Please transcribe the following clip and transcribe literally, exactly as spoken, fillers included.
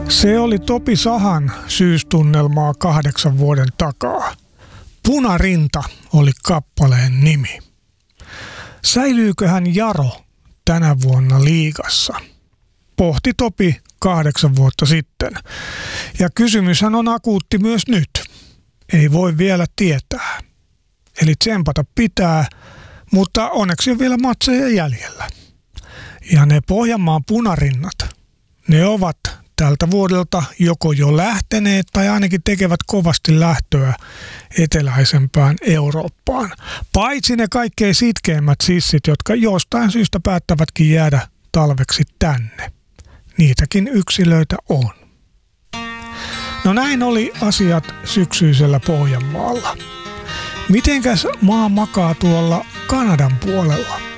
Se oli Topi Sahan syystunnelmaa kahdeksan vuoden takaa. Punarinta oli kappaleen nimi. Säilyyköhän Jaro tänä vuonna liigassa? Pohti Topi kahdeksan vuotta sitten. Ja kysymyshän on akuutti myös nyt. Ei voi vielä tietää. Eli tsempata pitää, mutta onneksi on vielä matseja jäljellä. Ja ne Pohjanmaan punarinnat, ne ovat tältä vuodelta joko jo lähteneet tai ainakin tekevät kovasti lähtöä eteläisempään Eurooppaan. Paitsi ne kaikkein sitkeimmät sissit, jotka jostain syystä päättävätkin jäädä talveksi tänne. Niitäkin yksilöitä on. No näin oli asiat syksyisellä Pohjanmaalla. Mitenkäs maa makaa tuolla Kanadan puolella?